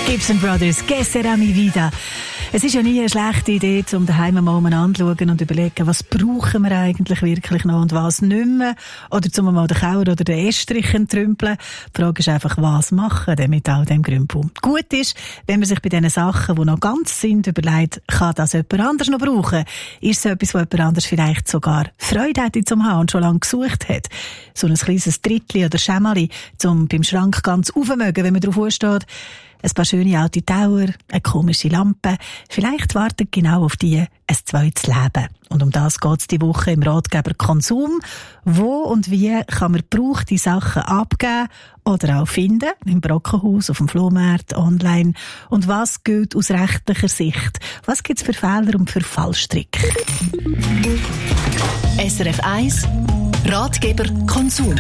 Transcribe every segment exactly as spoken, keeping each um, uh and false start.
Gibson Brothers, Que será mi vida? Es ist ja nie eine schlechte Idee, um daheim mal anzuschauen und überlegen, was brauchen wir eigentlich wirklich noch und was nicht mehr. Oder zum mal den Kauer oder den Estrich entrümpeln. Die Frage ist einfach, was machen denn mit all dem Grümpel? Gut ist, wenn man sich bei diesen Sachen, die noch ganz sind, überlegt, kann das jemand anders noch brauchen? Ist es etwas, wo jemand anders vielleicht sogar Freude hätte zum Haben und schon lange gesucht hat? So ein kleines Trittli oder Schämmerli, zum beim Schrank ganz aufmögen, wenn man drauf steht. Ein paar schöne alte Tower, eine komische Lampe. Vielleicht wartet genau auf die ein zweites Leben. Und um das geht es die Woche im Ratgeber Konsum. Wo und wie kann man gebrauchte Sachen abgeben oder auch finden? Im Brockenhaus, auf dem Flohmarkt, online. Und was gilt aus rechtlicher Sicht? Was gibt es für Fehler und für Fallstricke? S R F eins Ratgeber Konsum.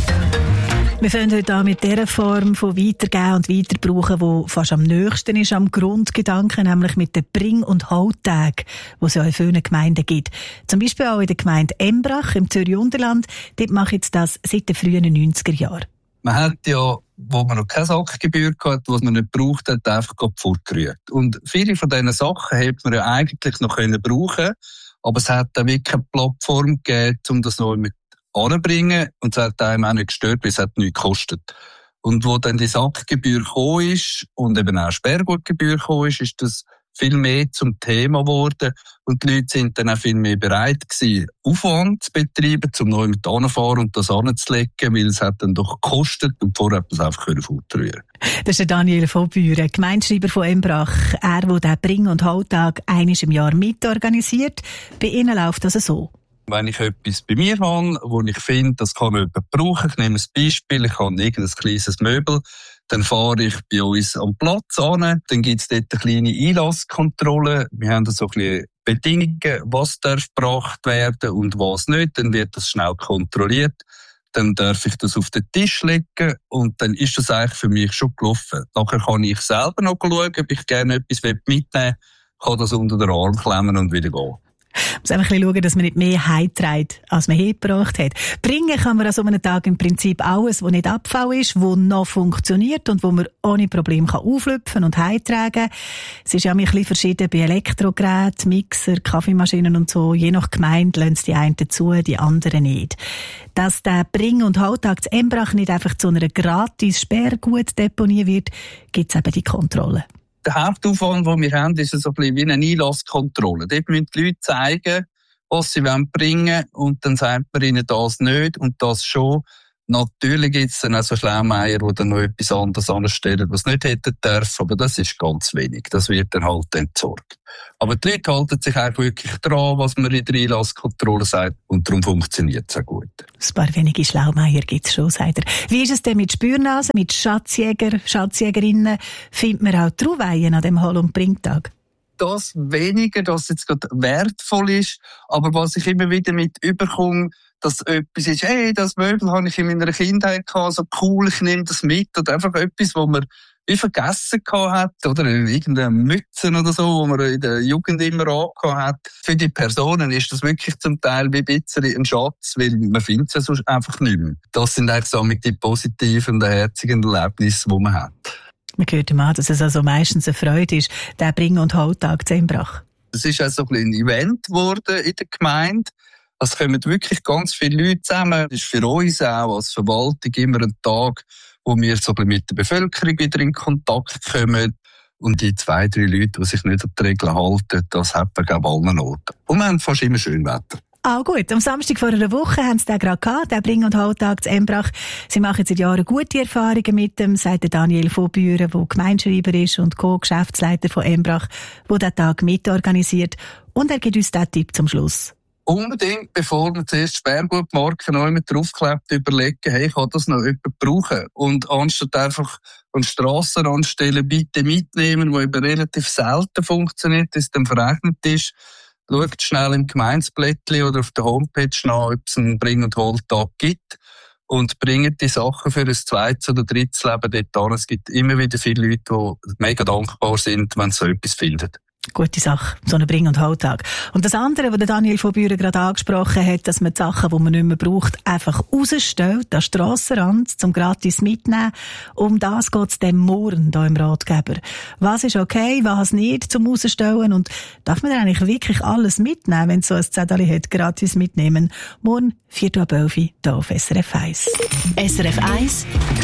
Wir fangen heute an mit dieser Form von Weitergeben und Weiterbrauchen, die fast am nächsten ist am Grundgedanken, nämlich mit den Bring- und Hautagen, die es ja in vielen Gemeinden gibt. Zum Beispiel auch in der Gemeinde Embrach im Zürich-Unterland. Dort mache ich jetzt das seit den frühen neunziger Jahren. Man hat ja, wo man noch keine Sackgebühr hatte, was man nicht braucht hat, einfach fortgerührt. Und viele von diesen Sachen hätte man ja eigentlich noch brauchen können, aber es hat dann wirklich eine Plattform gegeben, um das noch mit anbringen, und es hat einem auch nicht gestört, weil es hat nichts gekostet. Und wo dann die Sackgebühr gekommen ist und eben auch Sperrgutgebühr gekommen ist, ist das viel mehr zum Thema geworden und die Leute sind dann auch viel mehr bereit gewesen, Aufwand zu betreiben, um neu mit anzufahren und das anzulegen, weil es hat dann doch gekostet und vorher hat man es einfach fortrühren. Das ist der Daniel von Büren, Gemeindeschreiber von Embrach. Er, der den Bring- und Hautag einmal im Jahr mitorganisiert. Bei Ihnen läuft das so. Wenn ich etwas bei mir habe, wo ich finde, das kann jemand brauchen, ich nehme ein Beispiel, ich habe irgendein kleines Möbel, dann fahre ich bei uns am Platz an, dann gibt es dort eine kleine Einlasskontrolle, wir haben da so ein bisschen Bedingungen, was darf gebracht werden und was nicht, dann wird das schnell kontrolliert, dann darf ich das auf den Tisch legen und dann ist das eigentlich für mich schon gelaufen. Nachher kann ich selber noch schauen, ob ich gerne etwas mitnehmen will, kann das unter den Arm klemmen und wieder gehen. Man muss einfach ein bisschen schauen, dass man nicht mehr heimträgt, als man hergebracht hat. Bringen kann man an so einem Tag im Prinzip alles, was nicht Abfall ist, was noch funktioniert und wo man ohne Probleme auflüpfen und heimtragen kann. Es ist ja ein bisschen verschieden bei Elektrogeräten, Mixer, Kaffeemaschinen und so. Je nach Gemeinde lassen die einen zu, die anderen nicht. Dass der Bring- und Hautag zu Embrach nicht einfach zu einer gratis Sperrgutdeponie wird, gibt es eben die Kontrolle. Der Hauptaufwand, den wir haben, ist so ein bisschen wie eine Einlasskontrolle. Dort müssen die Leute zeigen, was sie bringen wollen, und dann sagt man ihnen das nicht und das schon. Natürlich gibt es dann auch so Schlaumeier, die dann noch etwas anderes anstellen, was nicht hätten dürfen, aber das ist ganz wenig. Das wird dann halt entsorgt. Aber die Leute halten sich auch wirklich dran, was man in der Einlasskontrolle sagt, und darum funktioniert es auch gut. Ein paar wenige Schlaumeier gibt es schon, sagt er. Wie ist es denn mit Spürnasen, mit Schatzjäger, Schatzjägerinnen? Findet man auch Trauweihen an dem Hall- und Bringtag? Das weniger, dass jetzt gerade wertvoll ist, aber was ich immer wieder mit überkomme, dass etwas ist, hey, das Möbel habe ich in meiner Kindheit gehabt, so cool, ich nehme das mit, oder einfach etwas, wo man wie vergessen gehabt hat, oder irgendeine Mütze oder so, wo man in der Jugend immer angehabt hat. Für die Personen ist das wirklich zum Teil wie ein bisschen ein Schatz, weil man findet es sonst einfach nicht mehr. Das sind eigentlich so die positiven und herzigen Erlebnisse, die man hat. Man hört mal, dass es also meistens eine Freude ist, der Bring- und Hautag zu Embrach. Es ist auch so ein, ein Event geworden in der Gemeinde. Es kommen wirklich ganz viele Leute zusammen. Es ist für uns auch als Verwaltung immer ein Tag, wo wir so mit der Bevölkerung wieder in Kontakt kommen. Und die zwei, drei Leute, die sich nicht an die Regeln halten, das hat man, glaube ich, allen Orten. Und wir haben fast immer schön Wetter. Ah, gut. Am Samstag vor einer Woche haben sie den gerade gehabt, den Bring- und Hautag zu Embrach. Sie machen seit Jahren gute Erfahrungen mit dem, sagt der Daniel von Büren, der Gemeindeschreiber ist und Co-Geschäftsleiter von Embrach, der den Tag mitorganisiert. Und er gibt uns diesen Tipp zum Schluss. Unbedingt, bevor man zuerst Sperrgutmarken noch immer draufklebt, überlegen, hey, kann das noch jemand brauchen? Und anstatt einfach an Strassen anstellen, bitte mitnehmen, wo eben relativ selten funktioniert, dass es dann verrechnet ist. Schaut schnell im Gemeindeblättchen oder auf der Homepage nach, ob es einen Bring- und Holtag gibt. Und bringt die Sachen für ein zweites oder drittes Leben dort an. Es gibt immer wieder viele Leute, die mega dankbar sind, wenn sie so etwas finden. Gute Sache, so ein Bring- und Halttag. Und das andere, was Daniel von Büren gerade angesprochen hat, dass man die Sachen, die man nicht mehr braucht, einfach rausstellt, an den Strassenrand, zum gratis mitnehmen. Um das geht es dem morgen hier im Ratgeber. Was ist okay, was nicht zum Rausstellen und darf man eigentlich wirklich alles mitnehmen, wenn es so ein Zettel hat, gratis mitnehmen? Morgen, vier Uhr elf hier auf S R F eins. S R F eins